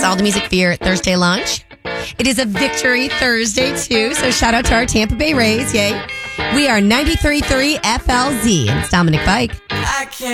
all the music for your Thursday lunch. It is a victory Thursday, too, so shout out to our Tampa Bay Rays. Yay. We are 93.3 FLZ, and it's Dominic Bike. I can't